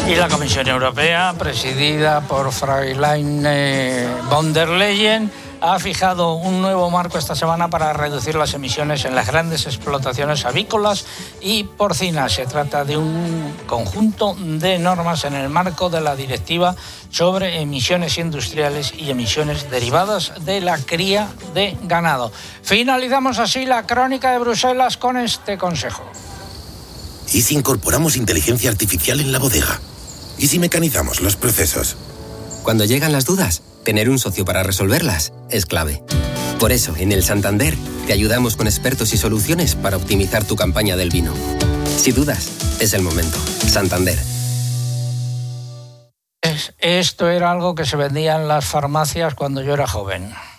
Y la Comisión Europea, presidida por Fräulein von der Leyen, ha fijado un nuevo marco esta semana para reducir las emisiones en las grandes explotaciones avícolas y porcinas. Se trata de un conjunto de normas en el marco de la Directiva sobre emisiones industriales y emisiones derivadas de la cría de ganado. Finalizamos así la crónica de Bruselas con este consejo. ¿Y si incorporamos inteligencia artificial en la bodega? ¿Y si mecanizamos los procesos? Cuando llegan las dudas, tener un socio para resolverlas es clave. Por eso, en el Santander, te ayudamos con expertos y soluciones para optimizar tu campaña del vino. Si dudas, es el momento. Santander. Esto era algo que se vendía en las farmacias cuando yo era joven.